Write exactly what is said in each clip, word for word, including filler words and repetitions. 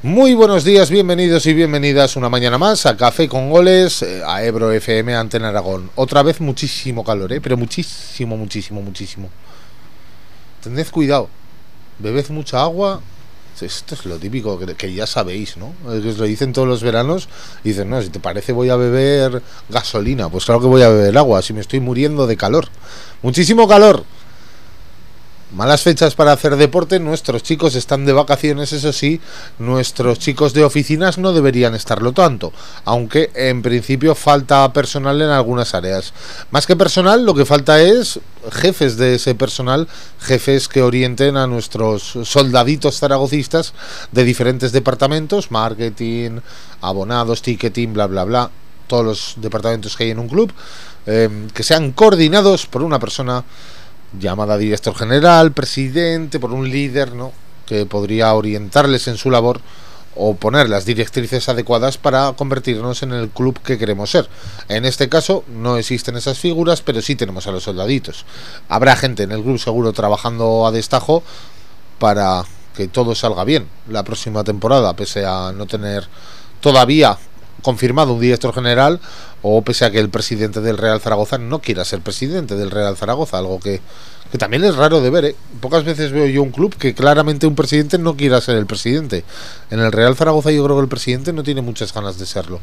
Muy buenos días, bienvenidos y bienvenidas una mañana más a Café con Goles, a Ebro F M, Antena Aragón. Otra vez muchísimo calor, ¿eh? Pero muchísimo, muchísimo, muchísimo. Tened cuidado, bebed mucha agua. Esto es lo típico que, que ya sabéis, ¿no? Que os lo dicen todos los veranos. Y dicen, no, si te parece voy a beber gasolina. Pues claro que voy a beber agua, si me estoy muriendo de calor. Muchísimo calor. Malas fechas para hacer deporte. Nuestros chicos están de vacaciones, eso sí. Nuestros chicos de oficinas no deberían estarlo tanto, aunque en principio falta personal en algunas áreas. Más que personal, lo que falta es jefes de ese personal, jefes que orienten a nuestros soldaditos zaragocistas de diferentes departamentos: marketing, abonados, ticketing, bla bla bla, todos los departamentos que hay en un club, eh, que sean coordinados por una persona llamada director general, presidente, por un líder, ¿no?, que podría orientarles en su labor o poner las directrices adecuadas para convertirnos en el club que queremos ser. En este caso no existen esas figuras, pero sí tenemos a los soldaditos. Habrá gente en el club seguro trabajando a destajo para que todo salga bien la próxima temporada, pese a no tener todavía confirmado un director general, o pese a que el presidente del Real Zaragoza no quiera ser presidente del Real Zaragoza, algo que, que también es raro de ver, ¿eh? Pocas veces veo yo un club que claramente un presidente no quiera ser el presidente. En el Real Zaragoza yo creo que el presidente no tiene muchas ganas de serlo.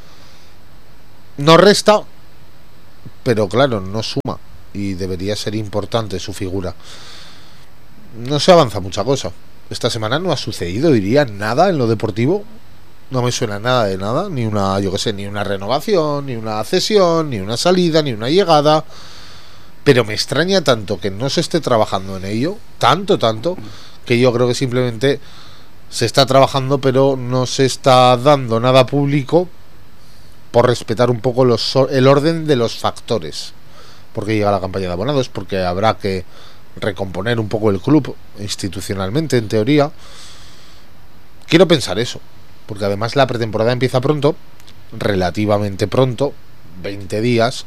No resta, pero claro, no suma, y debería ser importante su figura. No se avanza mucha cosa. Esta semana no ha sucedido, diría, nada en lo deportivo. No me suena nada de nada, ni una, yo qué sé, ni una renovación, ni una cesión, ni una salida, ni una llegada. Pero me extraña tanto que no se esté trabajando en ello, tanto, tanto, que yo creo que simplemente se está trabajando, pero no se está dando nada público por respetar un poco los, el orden de los factores. Porque llega la campaña de abonados, porque habrá que recomponer un poco el club institucionalmente, en teoría. Quiero pensar eso, porque además la pretemporada empieza pronto, relativamente pronto, veinte días,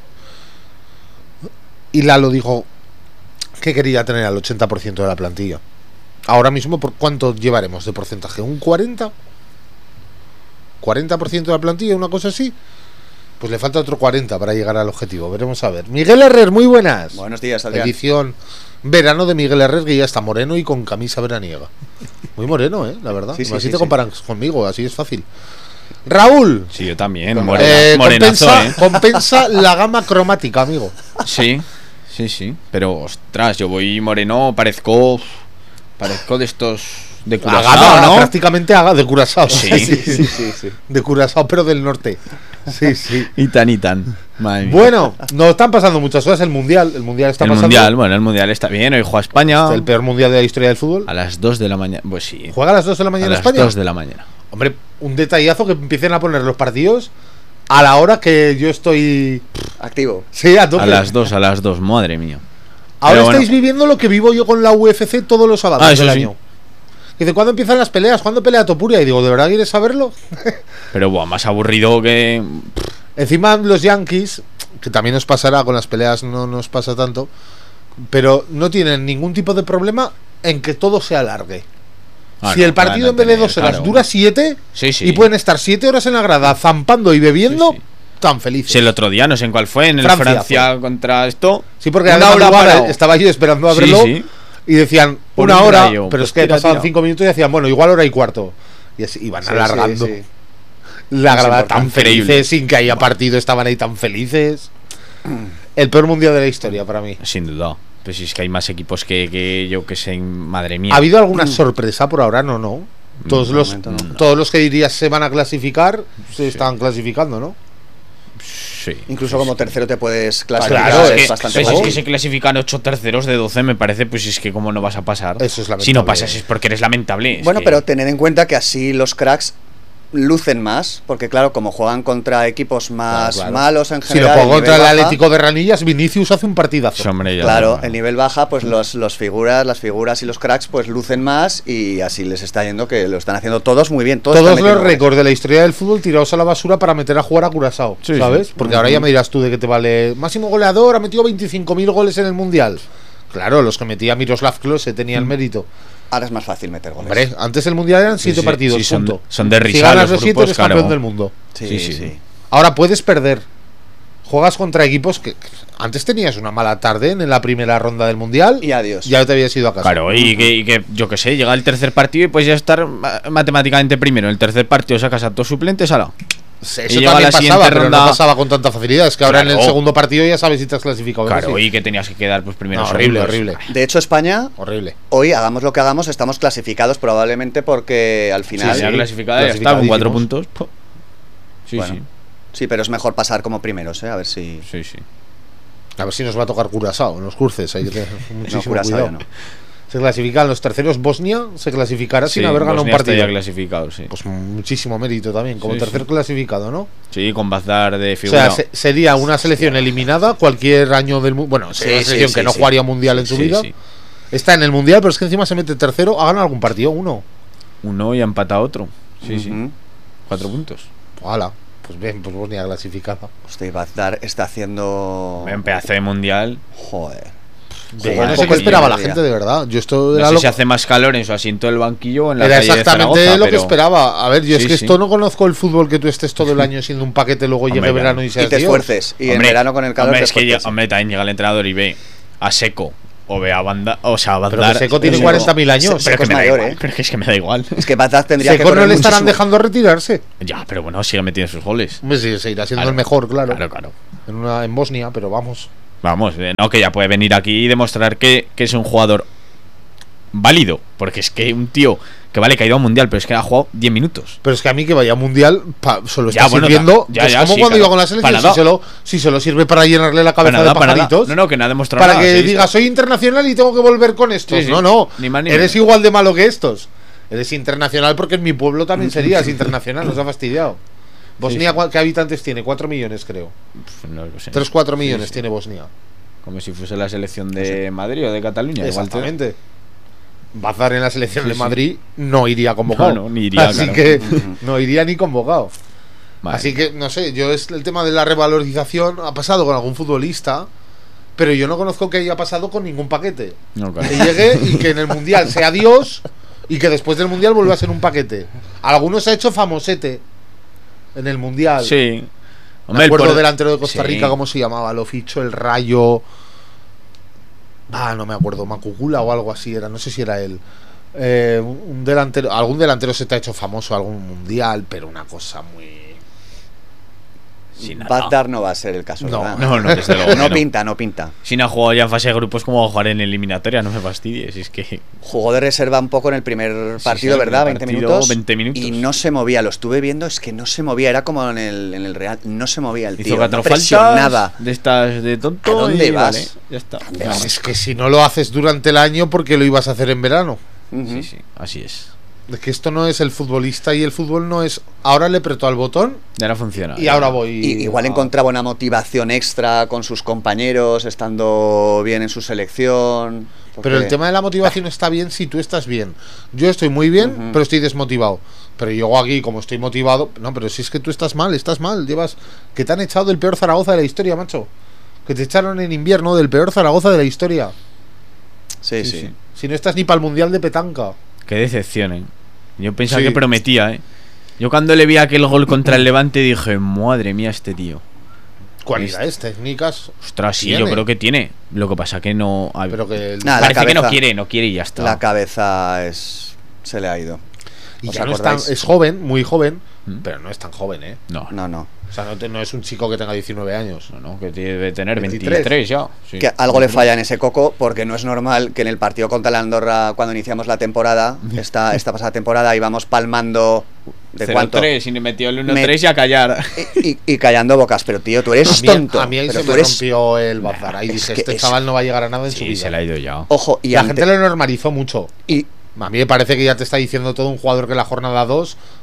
y Lalo dijo que quería tener al ochenta por ciento de la plantilla. Ahora mismo, ¿por cuánto llevaremos de porcentaje? ¿Un cuarenta? ¿cuarenta por ciento de la plantilla? ¿Una cosa así? Pues le falta otro cuarenta para llegar al objetivo. Veremos a ver. Miguel Herrer, muy buenas. Buenos días, Adrián. Edición verano de Miguel Herrer, que ya está moreno y con camisa veraniega. Muy moreno, ¿eh? La verdad. Sí, sí, así sí, te sí. comparan conmigo, así es fácil. Raúl. Sí, yo también. Eh, Morena, morenazo, compensa, ¿eh? compensa la gama cromática, amigo. Sí, sí, sí. Pero, ostras, yo voy moreno, parezco... Parezco de estos... De La Curazao, gama, ¿no? prácticamente haga de Curazao. Sí. Sí, sí, sí, sí. De Curazao, pero del norte. Sí, sí. Y tan y tan. Madre mía. Bueno, nos están pasando muchas cosas. El mundial, el mundial está el pasando. mundial, bueno, el mundial está bien. Hoy juega España. Es el peor mundial de la historia del fútbol. A las dos de la mañana. Pues sí. ¿Juega a las dos de la mañana a las España? dos de la mañana. Hombre, un detallazo que empiecen a poner los partidos a la hora que yo estoy. Activo. Sí, a tope. A las dos, a las dos, madre mía. Ahora Pero estáis bueno. viviendo lo que vivo yo con la U F C todos los sábados Ah, eso del sí. año. Dice, ¿cuándo empiezan las peleas? ¿Cuándo pelea Topuria? Y digo, ¿de verdad quieres saberlo? Pero, buah, más aburrido que... Encima los Yankees, que también nos pasará con las peleas, no nos pasa tanto, pero no tienen ningún tipo de problema en que todo se alargue. Ah, si no, el partido van a en vez de tener, dos horas claro. dura siete, Sí, sí. y pueden estar siete horas en la grada zampando y bebiendo, Sí, sí. tan felices. Si el otro día, no sé en cuál fue, en el Francia Francia, contra esto... Sí, porque una además hora lugar parado. estaba yo esperando a Sí, verlo sí. y decían Por una un hora, rayo. pero Pues es que tira, pasaban tira. cinco minutos y decían, bueno, igual hora y cuarto. Y así iban Sí, alargando. sí, sí. La Es grada tan importante. felices, sin que haya partido, estaban ahí tan felices. El peor mundial de la historia para mí. Sin duda. Pues si es que hay más equipos que, que yo que sé, madre mía. ¿Ha habido alguna sorpresa por ahora? No, no. Todos De los momento no. todos los que dirías se van a clasificar se están clasificando, ¿no? Sí. Incluso como tercero te puedes clasificar. Claro, es es que, bastante pues es fácil. que se clasifican ocho terceros de doce, me parece, pues es que como no vas a pasar. Eso es lamentable. Si no pasas es porque eres lamentable. es Bueno, que- pero tened en cuenta que así los cracks lucen más, porque claro, como juegan contra equipos más Claro, claro. malos en Si lo general. juego el contra el nivel baja, Atlético de Ranillas, Vinicius hace un partidazo. Sí, hombre, ya Claro, no. el nivel baja, pues los, los figuras, las figuras y los cracks pues lucen más y así les está yendo que lo están haciendo todos muy bien. Todos, Todos están los metiendo goles. récords de la historia del fútbol tirados a la basura para meter a jugar a Curazao, Sí, ¿sabes? sí. Porque ahora ya me dirás tú de qué te vale. Máximo goleador, ha metido veinticinco mil goles en el Mundial. Claro, los que metía Miroslav Klose tenían mérito. Ahora es más fácil meter goles. Hombre, antes el mundial eran siete sí, partidos, sí, son- punto. son de risa Si ganas los los siete, grupos, eres claro. campeón del mundo. Sí, Sí, sí, sí. Ahora puedes perder. Juegas contra equipos que que antes tenías una mala tarde en la primera ronda del mundial Y adiós. ya te habías ido a casa. Claro, y que, y que, yo que sé, llega el tercer partido y puedes ya estar ma- matemáticamente primero. En el tercer partido sacas a tus suplentes, ala. Eso y llega también la siguiente pasaba, pero no ronda- pasaba con tanta facilidad. Es que ahora en Claro. el segundo partido ya sabes si te has clasificado. ¿verdad? Claro, Sí. y que tenías que quedar pues primero. No, horrible, segundos. horrible. De hecho, España, Horrible. hoy, hagamos lo que hagamos, estamos clasificados probablemente porque al Sí, final... se ha Sí, clasificado, ya está, con cuatro clasificadísimos. puntos. Po. Sí, Bueno. pero es mejor pasar como primeros, ¿eh? A ver si... sí. Sí, sí. A ver si nos va a tocar Curazao en los cruces. Hay que tener muchísimo Curazao cuidado. ya no. Se clasifican los terceros. Bosnia se clasificará sin Sí, haber ganado un Bosnia está partido. ya clasificado, sí. Pues muchísimo mérito también, como Sí, tercer sí. clasificado, ¿no? Sí, con Bazar de O figura. sea, se- sería una selección eliminada cualquier año del mundo. Bueno, sería Sí, una selección sí, que sí, no sí. jugaría mundial en su Sí, vida. sí. Está en el mundial, pero es que encima se mete tercero. Ha ganado algún partido, uno. Uno y ha empatado otro. Sí, sí. Ujú. Cuatro puntos. Hala, pues bien, pues Bosnia clasificada. Hostia, Bazdar está haciendo... En pedazo de mundial. Joder. Sí, un yo no sé poco qué el esperaba la primer gente día. de verdad. Yo esto No era, sé lo, si hace más calor en su asiento del banquillo o en la era calle de exactamente Zaragoza, lo que pero- esperaba. A ver, yo Sí, es que sí. esto no conozco el fútbol que tú estés todo el año siendo un paquete, luego llegue Hombre, verano y Y seas te Dios. esfuerces. Y en Hombre, verano con el calor hombre, te es que esfuerces. ya- hombre, también llega el entrenador y ve a Seco o ve a Banda, o sea, a Pero Bandar. que Seco tiene Seco- cuarenta mil años. Seco pero que es me da mayor, igual, ¿eh? pero que es que me da igual. Es que Bazdar tendría que Seco no correr le estarán muchísimo. dejando retirarse. Ya, pero bueno, sigue metiendo sus goles. Hombre, sí, seguirá siendo Claro. el mejor, claro. Claro, claro. En, una, en Bosnia, pero vamos. Vamos, eh, no, que ya puede venir aquí y demostrar que, que es un jugador válido. Porque es que un tío que vale que ha ido a un mundial, pero es que ha jugado diez minutos. Pero es que a mí que vaya a mundial pa, solo Ya, está bueno, sirviendo. ya, pues ya, como sí, cuando claro. iba con la selección, Para si nada. solo, si solo sirve para llenarle la cabeza Para nada, de para nada. pajaritos. No, no, que no ha demostrado Para nada. que sí, diga, soy internacional y tengo que volver con estos. Sí, sí. No, no. Ni más ni Eres menos. igual de malo que estos. Eres internacional porque en mi pueblo también serías internacional. Nos ha fastidiado. Bosnia, sí. ¿cuál- ¿qué habitantes tiene? Cuatro millones, creo. Pf, no lo sé. Tres, cuatro Sí, millones sí. tiene Bosnia. Como si fuese la selección de Madrid o de Cataluña. igual te- Exactamente. Bazar en la selección Sí, de sí. Madrid no iría convocado. No, no, ni iría, Así claro. que no iría ni convocado. Vale. Así que, no sé, yo es el tema de la revalorización ha pasado con algún futbolista, pero yo no conozco que haya pasado con ningún paquete. No, claro. Que llegue y que en el Mundial sea Dios y que después del Mundial vuelva a ser un paquete. Algunos ha hecho famosete en el Mundial. Sí. Me el acuerdo por- delantero de Costa Sí. Rica, ¿cómo se llamaba? Lo fichó el Rayo. Ah, no me acuerdo, Macucula o algo así era, no sé si era él. Eh, un delantero, algún delantero se te ha hecho famoso algún mundial, pero una cosa muy. Sí, nada. Bazdar no va a ser el caso, No, ¿verdad? No, no, desde luego. No no. pinta, no pinta. Si no ha jugado ya en fase de grupos, ¿cómo va a jugar en eliminatoria? No me fastidies. Es que. Jugó de reserva un poco en el primer Sí, partido, sí, el ¿verdad? primer veinte partido, minutos. veinte minutos. Y no se movía, lo estuve viendo, es que no se movía, era como en el, en el Real, no se movía el Hizo tío, cuatro no faltas presionaba. de estas de tonto. ¿A dónde y vas? vale, ya está. dónde Nada vas? Es que si no lo haces durante el año, porque lo ibas a hacer en verano. Ujú. Sí, sí, así es. Es que esto no es el futbolista y el fútbol no es. Ahora le apretó al botón Ya no funciona. y ya. ahora voy. Y igual a- encontraba una motivación extra con sus compañeros, estando bien en su selección. Pero el porque- tema de la motivación está bien si tú estás bien. Yo estoy muy bien, Ujú. pero estoy desmotivado. Pero yo aquí, como estoy motivado. No, pero si es que tú estás mal, estás mal. Llevas. Que te han echado del peor Zaragoza de la historia, macho. Que te echaron en invierno del peor Zaragoza de la historia. Sí, Sí, sí. sí. Si no estás ni para el mundial de petanca. Qué decepción, ¿eh? Yo pensaba Sí. que prometía, ¿eh? Yo cuando le vi aquel gol contra el Levante dije, madre mía, este tío. Cualidades técnicas. Ostras, sí, Tiene. yo creo que tiene. Lo que pasa que no. a- Pero que. el- Nada, la parece que no cabeza- quiere, no quiere y ya está. La cabeza es se le ha ido. y ¿os ya no es, tan- acordáis? es joven, muy joven. ¿Mm? Pero no es tan joven, ¿eh? No, no, No, no. O sea, no, te- no es un chico que tenga diecinueve años. no, que debe tener veintitrés. veintitrés ya. Sí. Que algo le falla en ese coco, porque no es normal que en el partido contra la Andorra, cuando iniciamos la temporada, esta, esta pasada temporada, íbamos palmando de cuánto. cero tres y le metió el Me- uno tres y a callar. Y, y- y callando bocas, pero tío, tú eres A mí, tonto. a mí ahí pero se tú me eres... rompió el bazar. Ahí es dije, que este es- chaval no va a llegar a nada en su Sí, vida. se le ha ido ya. Ojo, y la ante- gente lo normalizó mucho. y A mí me parece que ya te está diciendo todo un jugador que la jornada dos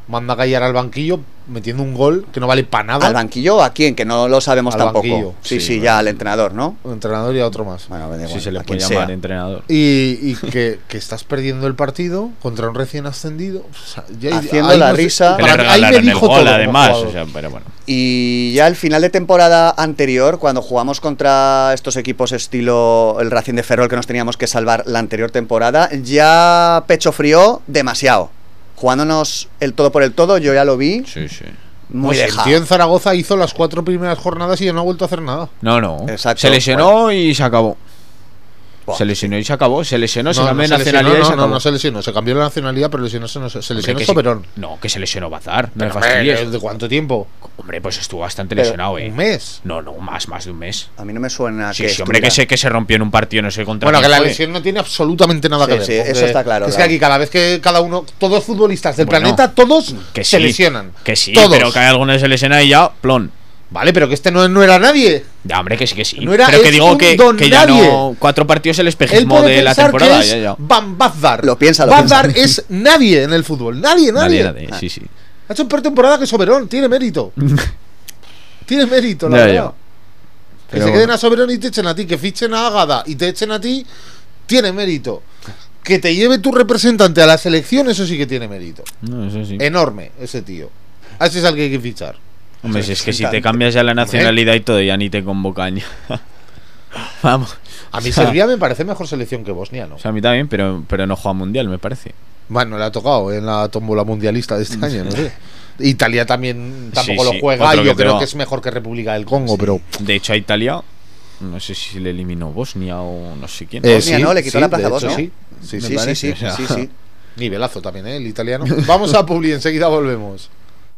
manda a callar al banquillo metiendo un gol que no vale para nada. ¿Al banquillo o a quién? Que no lo sabemos Al tampoco. banquillo. Sí, sí, Sí, ya bueno. al entrenador, ¿no? Un entrenador y a otro más. Bueno, da igual, Si se le a puede quien llamar sea. entrenador. Y, y que, que estás perdiendo el partido contra un recién ascendido. O sea, ya- Haciendo ahí la no sé- risa. Que para le mí- ahí me regalaron el dijo gol, todo como además. jugador. O sea, pero bueno. Y ya al final de temporada anterior, cuando jugamos contra estos equipos estilo el Racing de Ferrol que nos teníamos que salvar la anterior temporada, ya pecho frío demasiado. Jugándonos el todo por el todo, yo ya lo vi Sí, sí. muy Pues el dejado. tío en Zaragoza hizo las cuatro primeras jornadas y ya no ha vuelto a hacer nada. No, no. Exacto. Se lesionó y se acabó. Buah. Se lesionó y se acabó. Se lesionó, se No, cambió de se lesionó, nacionalidad y no, se no, acabó. no se lesionó. Se cambió la nacionalidad, pero lesionóse no se, se Hombre, lesionó que sí. Soberón. No, que se lesionó Bazar. No Pero, me fastidies. hombre, ¿de cuánto tiempo? Hombre, pues estuvo bastante Pero, lesionado, eh. ¿Un mes? No, no, más, más de un mes. A mí no me suena Sí, que sí, hombre, que estuviera- sé que se rompió en un partido, no sé contra Bueno, que quién la fue. lesión no tiene absolutamente nada Sí, que ver. sí, porque eso está claro, Es que claro. aquí cada vez que cada uno, todos los futbolistas del Bueno, planeta, todos Que se sí, lesionan. Que sí, todos. pero que hay algunos que se lesionan y ya, plon. Vale, pero que este no, no era nadie. Ya, hombre, que sí, que sí. No era- pero que es digo un que, don que ya nadie. no. Cuatro partidos el Él espejismo puede de la pensar temporada. que es Ya, ya. Van Bazdar. Lo piensa, lo Bazdar piensa. es nadie en el fútbol. Nadie, nadie. Nadie, nadie, sí, sí. Ha hecho peor temporada que Soberón. Tiene mérito. Tiene mérito, la Ya, verdad. ya. Que Pero se bueno. queden a Soberón y te echen a ti. Que fichen a Ágada y te echen a ti. Tiene mérito. Que te lleve tu representante a la selección, eso sí que tiene mérito. No, eso sí. Enorme, ese tío. A ese es al que hay que fichar. Hombre, si es que si te representante. cambias ya la nacionalidad y todo, ya ni te convocan. ya. Vamos. A mí O sea, Serbia me parece mejor selección que Bosnia, ¿no? O sea, a mí también, pero, pero no juega mundial, me parece. Bueno, le ha tocado en la tómbola mundialista de este año, no sé. Italia también tampoco Sí, lo sí, juega otro y yo que te creo va. que es mejor que República del Congo, pero... De hecho, a Italia, no sé si le eliminó Bosnia o no sé quién. Eh, Bosnia, ¿no? Le quitó la plaza de a hecho, Bosnia. Sí, sí, Me sí. Sí, sí, parece, sí, o sea. sí, sí. Nivelazo también, ¿eh? El italiano. Vamos a Publi, enseguida volvemos.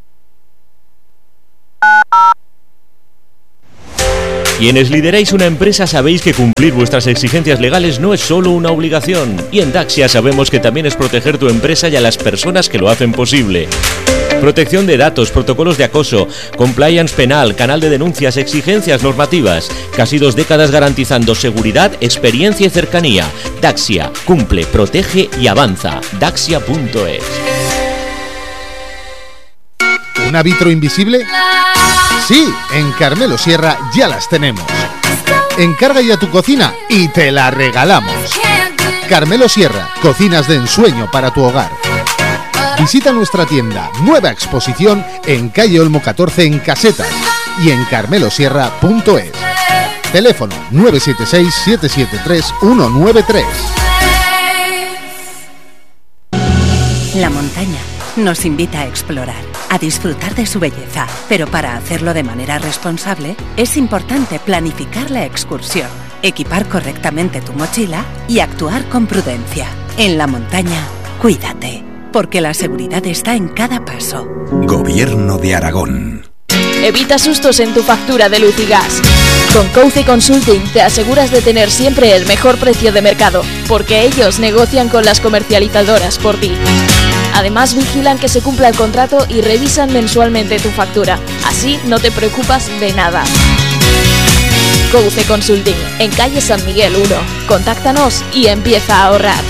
Quienes lideráis una empresa sabéis que cumplir vuestras exigencias legales no es solo una obligación. Y en Daxia sabemos que también es proteger tu empresa y a las personas que lo hacen posible. Protección de datos, protocolos de acoso, compliance penal, canal de denuncias, exigencias normativas. Casi dos décadas garantizando seguridad, experiencia y cercanía. Daxia, cumple, protege y avanza. Daxia punto es. ¿Una vitro invisible? Sí, en Carmelo Sierra ya las tenemos. Encarga ya tu cocina y te la regalamos. Carmelo Sierra, cocinas de ensueño para tu hogar. Visita nuestra tienda, nueva exposición en calle Olmo catorce en Casetas y en carmelo sierra punto es. Teléfono nueve siete seis, siete siete tres, uno nueve tres. La montaña nos invita a explorar, a disfrutar de su belleza, pero para hacerlo de manera responsable es importante planificar la excursión, equipar correctamente tu mochila y actuar con prudencia. En la montaña, cuídate, porque la seguridad está en cada paso. Gobierno de Aragón. Evita sustos en tu factura de luz y gas. Con Couce Consulting te aseguras de tener siempre el mejor precio de mercado, porque ellos negocian con las comercializadoras por ti. Además vigilan que se cumpla el contrato y revisan mensualmente tu factura. Así no te preocupas de nada. Couce Consulting, en calle San Miguel uno. Contáctanos y empieza a ahorrar.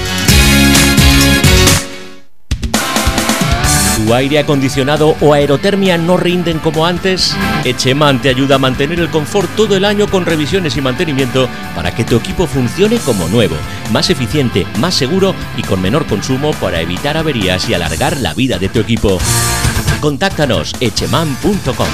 ¿Tu aire acondicionado o aerotermia no rinden como antes? Echeman te ayuda a mantener el confort todo el año con revisiones y mantenimiento para que tu equipo funcione como nuevo, más eficiente, más seguro y con menor consumo para evitar averías y alargar la vida de tu equipo. Contáctanos echeman punto com.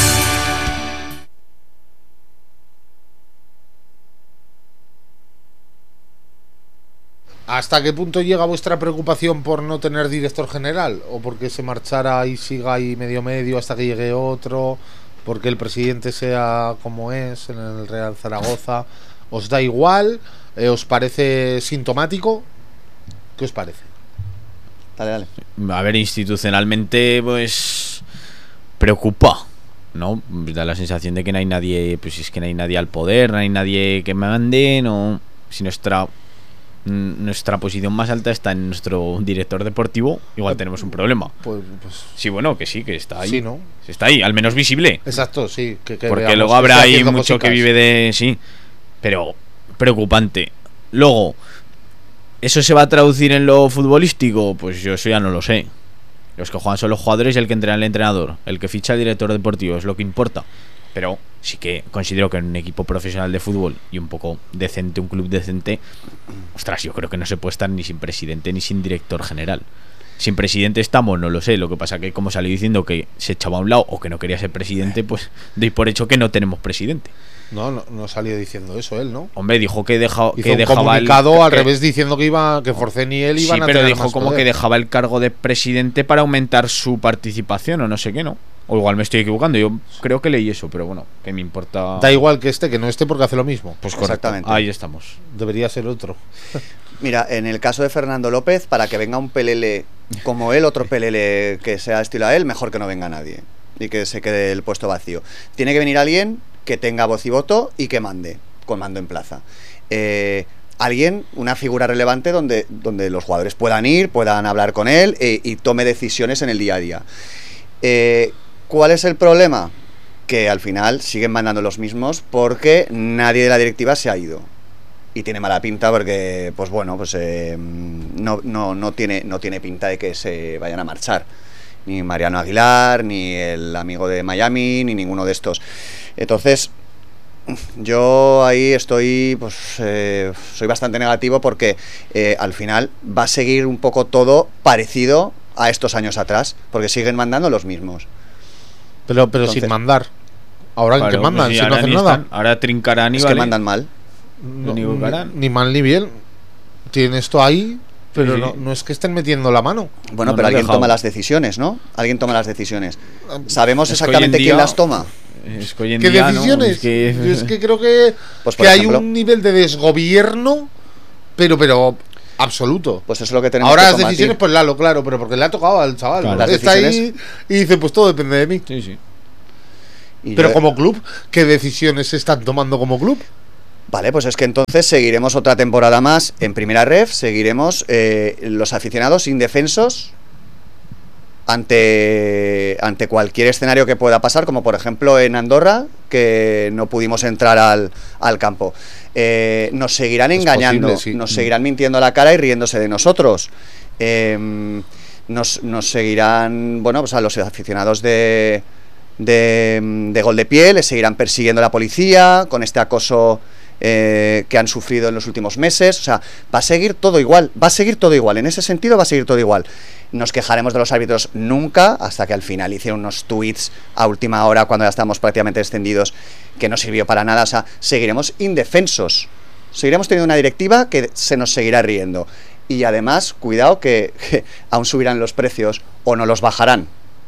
¿Hasta qué punto llega vuestra preocupación por no tener director general? ¿O porque se marchara y siga ahí medio medio hasta que llegue otro? ¿Porque el presidente sea como es en el Real Zaragoza? ¿Os da igual? Eh, ¿Os parece sintomático? ¿Qué os parece? Dale, dale. A ver, institucionalmente, pues. Preocupa, ¿no? Da la sensación de que no hay nadie. Pues es que no hay nadie al poder, no hay nadie que me mande, no. Si nuestra. Nuestra posición más alta está en nuestro director deportivo, igual tenemos un problema. Pues, pues Sí, bueno, que sí, que está ahí. sí, ¿no? Está ahí, al menos visible. Exacto, sí. Que, que Porque veamos luego que habrá está ahí haciendo mucho cositas. que vive de... Sí, pero preocupante. Luego, ¿eso se va a traducir en lo futbolístico? Pues yo eso ya no lo sé. Los que juegan son los jugadores y el que entrena el entrenador. El que ficha el director deportivo es lo que importa. Pero sí que considero que en un equipo profesional de fútbol y un poco decente, un club decente, ostras, yo creo que no se puede estar ni sin presidente ni sin director general. Sin presidente estamos, no lo sé. Lo que pasa que como salió diciendo que se echaba a un lado o que no quería ser presidente, pues doy por hecho que no tenemos presidente. No, no, no salió diciendo eso él, ¿no? Hombre, dijo que, deja, Hizo que un dejaba comunicado el, al que, revés diciendo que iba que Forcén y él iban sí, a pero tener dijo más como poder. que dejaba el cargo de presidente para aumentar su participación o no sé qué, ¿no? O igual me estoy equivocando, yo creo que leí eso, pero bueno, que me importa. Da igual que esté, que no esté porque hace lo mismo. Pues correcto. Exactamente. Ahí estamos. Debería ser otro. Mira, en el caso de Fernando López, para que venga un pelele como él, otro pelele que sea estilo a él, mejor que no venga nadie y que se quede el puesto vacío. Tiene que venir alguien que tenga voz y voto y que mande, con mando en plaza. Eh, alguien, una figura relevante donde, donde los jugadores puedan ir, puedan hablar con él e, y tome decisiones en el día a día. Eh, ¿Cuál es el problema? Que al final siguen mandando los mismos porque nadie de la directiva se ha ido. Y tiene mala pinta porque, pues bueno, pues eh, no, no, no, tiene, no tiene pinta de que se vayan a marchar. Ni Mariano Aguilar, ni el amigo de Miami, ni ninguno de estos. Entonces, yo ahí estoy, pues eh, soy bastante negativo porque eh, al final va a seguir un poco todo parecido a estos años atrás, porque siguen mandando los mismos. Pero, pero Entonces, sin mandar. Ahora Claro, que mandan, pues sí, si no ahora hacen ni nada. están. Ahora trincarán y Es vale. que mandan mal. No, Ni Bucarán. ni, ni mal ni bien. Tienen esto ahí, pero Sí, sí. no, no es que estén metiendo la mano. Bueno, No, pero no he alguien dejado. toma las decisiones, ¿no? Alguien toma las decisiones. ¿Sabemos Es que hoy en exactamente quién día- las toma? Es que hoy en ¿Qué día, ¿no? decisiones? Es que- Yo es que creo que, Pues, por que ejemplo- hay un nivel de desgobierno, pero pero absoluto. Pues eso es lo que tenemos Ahora que las combatir. decisiones, pues Lalo, claro, pero porque le ha tocado al chaval. Claro. ¿no? Las Está ahí decisiones- y dice, pues todo depende de mí. Sí, sí. Y Pero yo- como club, ¿qué decisiones se están tomando como club? Vale, pues es que entonces seguiremos otra temporada más en Primera Ref, seguiremos eh, los aficionados indefensos ante, ante cualquier escenario que pueda pasar, como por ejemplo en Andorra, que no pudimos entrar al, al campo. Eh, nos seguirán Es engañando, posible, sí. nos seguirán mintiendo a la cara y riéndose de nosotros. Eh, nos, nos seguirán, bueno, pues a los aficionados de, de, de Gol de Pie les seguirán persiguiendo la policía con este acoso eh, que han sufrido en los últimos meses. O sea, va a seguir todo igual, va a seguir todo igual, en ese sentido va a seguir todo igual. Nos quejaremos de los árbitros nunca, hasta que al final hicieron unos tweets a última hora cuando ya estábamos prácticamente descendidos, que no sirvió para nada. O sea, seguiremos indefensos, seguiremos teniendo una directiva que se nos seguirá riendo. Y además, cuidado que, que aún subirán los precios o no los bajarán.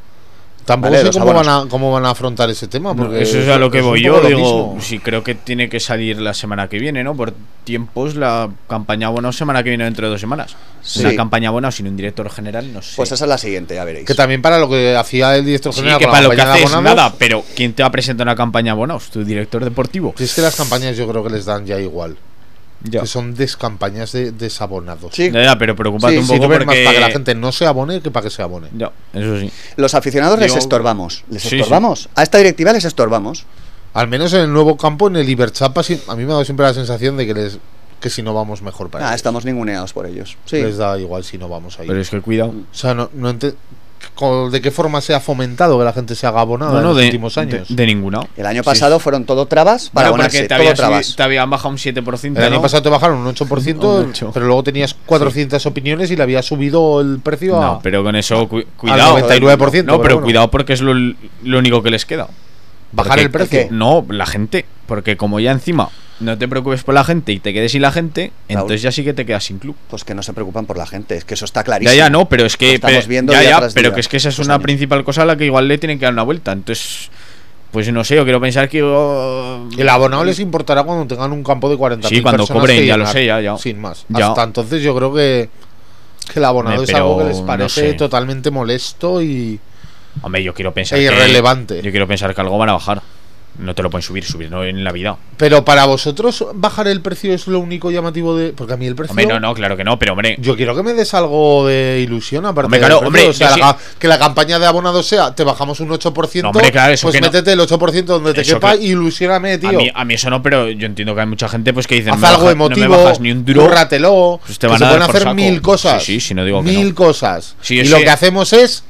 Tampoco Vale, sé los cómo van, abonos. a, cómo van a afrontar ese tema. No, Porque eso es a lo que un voy poco yo, lo digo, mismo. sí, creo que tiene que salir la semana que viene, ¿no? Por tiempos la campaña buena semana que viene dentro de dos semanas. Sí. Una campaña buena sin un director general, no sé. Pues esa es la siguiente, ya veréis. Que también para lo que hacía el director sí, general que con para la lo que campaña de haces abonados, nada, pero ¿quién te va a presentar una campaña buena? Tu director deportivo. Si es que las campañas yo creo que les dan ya igual. Ya. Que son descampañas de desabonados. Sí. Ya, ya, pero preocúpate Sí, un Si poco no ven porque más para que la gente no se abone que para que se abone. Ya, eso sí. Los aficionados les Digo- estorbamos. Les Sí, estorbamos. A esta directiva les estorbamos. Al menos en el nuevo campo, en el Iberchapa, sí, a mí me ha dado siempre la sensación de que les que si no vamos mejor para Ah, ellos. estamos ninguneados por ellos. Sí. Les da igual si no vamos ahí. Pero es que cuidado. O sea, no, no ente- co- ¿de qué forma se ha fomentado que la gente se haga abonada No, en no, los de, últimos años? de, de ninguna. El año Sí, pasado sí. fueron todo trabas para Bueno, abonarse. porque te, Todo había trabas. subi- te habían bajado un siete por ciento. El año ¿no? pasado te bajaron un ocho por ciento, Un ocho. pero luego tenías cuatrocientas opiniones y le había subido el precio a, No, pero con eso, cu- al cuidado. noventa y nueve por ciento. No, pero bueno. cuidado porque es lo, lo único que les queda. ¿Bajar Porque- el precio? ¿Qué? No, la gente. Porque como ya encima no te preocupes por la gente y te quedes sin la gente, Raúl. entonces ya sí que te quedas sin club. Pues que no se preocupan por la gente. Es que eso está clarísimo. Ya, ya, no, pero es Lo que. estamos pe- viendo ya, día ya, tras pero día, que es que esa es estos una años. principal cosa a la que igual le tienen que dar una vuelta. Entonces, pues no sé, yo quiero pensar que. oh, El abonado les importará cuando tengan un campo de cuarenta mil Sí, cuando personas cobren, que ya lo llenar, sé, ya, ya. Sin más. Ya. Hasta entonces yo creo que, que el abonado Hombre, es algo que pero les no parece sé. totalmente molesto y... Hombre, yo quiero pensar E que. irrelevante. Yo quiero pensar que algo van a bajar. No te lo pueden subir, subir no en la vida. Pero para vosotros bajar el precio es lo único llamativo de... Porque a mí el precio... Hombre, no, no, claro que no, pero hombre. Yo quiero que me des algo de ilusión aparte Hombre, del claro, precio. hombre, o sea, yo la sí- ca- que la campaña de abonados sea te bajamos un ocho por ciento, No, hombre, claro, eso pues que no. métete el ocho por ciento donde te Eso quepa que- y ilusióname, tío. A mí, a mí eso no, pero yo entiendo que hay mucha gente pues que dice Haz me algo baja- no emotivo, me bajas ni un duro. cúrratelo, Pues te que van se a dar pueden por hacer saco. mil cosas. Sí, sí, sí, no digo que mil no. cosas. Sí, y es lo que- que hacemos es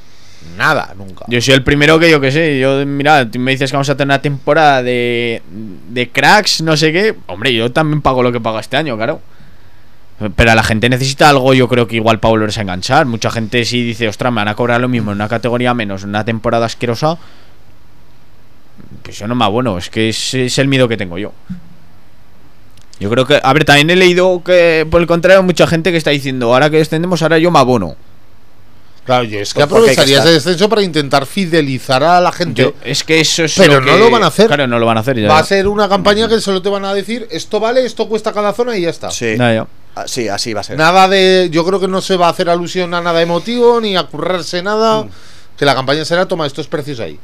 nada, nunca. Yo soy el primero que yo que sé. Yo, mira, tú me dices que vamos a tener una temporada de, de cracks, no sé qué. Hombre, yo también pago lo que pago este año, claro. Pero la gente necesita algo, yo creo que igual para volverse a enganchar. Mucha gente sí dice, ostras, me van a cobrar lo mismo en una categoría menos, en una temporada asquerosa. Pues yo no me abono, es que ese es el miedo que tengo yo. Yo creo que, a ver, también he leído que por el contrario mucha gente que está diciendo, ahora que descendemos, ahora yo me abono. Claro, yo es que Pues porque hay que aprovecharía estar. ese descenso para intentar fidelizar a la gente. Yo, es que eso es Pero lo no que- lo van a hacer. Claro, no lo van a hacer ya. Va a ser una campaña que solo te van a decir, esto vale, esto cuesta cada zona y ya está. Sí. Ya, ya. Ah, sí, así va a ser. Nada de, yo creo que no se va a hacer alusión a nada emotivo ni a currarse nada. Mm. Que la campaña será, toma estos precios ahí.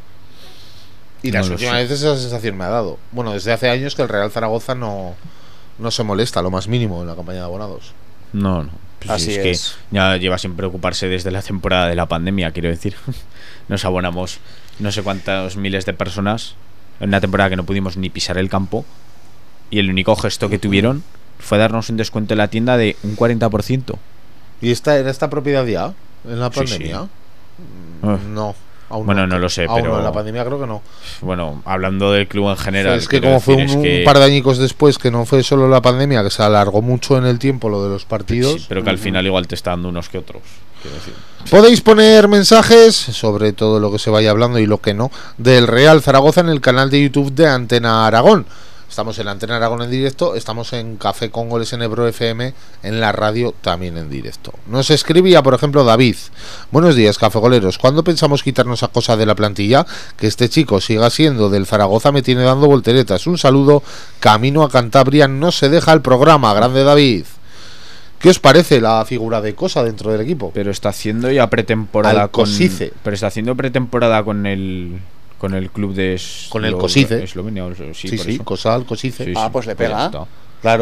Y No las lo últimas sé. veces esa sensación me ha dado. Bueno, desde hace años que el Real Zaragoza no, no se molesta lo más mínimo en la campaña de abonados. No, no. Pues Así sí, es, es. que ya lleva sin preocuparse desde la temporada de la pandemia, quiero decir. Nos abonamos no sé cuántos miles de personas en una temporada que no pudimos ni pisar el campo. Y el único gesto que tuvieron fue darnos un descuento en la tienda de un cuarenta por ciento. ¿Y esta era esta propiedad ya en la Sí, pandemia? sí. Mm, No. Aún Bueno, no lo sé, Aún pero- no, en la pandemia creo que no. Bueno, hablando del club en general. es que quiero como fue un, decir, es un que- par de añicos después, que no fue solo la pandemia, que se alargó mucho en el tiempo lo de los partidos. Sí, pero que al final igual te está dando unos que otros. Quiero decir. Podéis poner mensajes sobre todo lo que se vaya hablando y lo que no del Real Zaragoza en el canal de YouTube de Antena Aragón. Estamos en Antena Aragón en directo, estamos en Café con Goles en Ebro F M, en la radio también en directo. Nos escribía, por ejemplo, David. Buenos días, cafegoleros. ¿Cuándo pensamos quitarnos a cosa de la plantilla? Que este chico siga siendo del Zaragoza me tiene dando volteretas. Un saludo, camino a Cantabria, no se deja el programa. Grande David. ¿Qué os parece la figura de Cosa dentro del equipo? Pero está haciendo ya pretemporada Al con. Cosice. Pero está haciendo pretemporada con el. Con el club de. Con el Eslo- Cosice. Eslovenia, o- sí, Sí, por sí, eso. Cosa al Cosice. Sí, Ah, sí, pues le pues ya pega. está.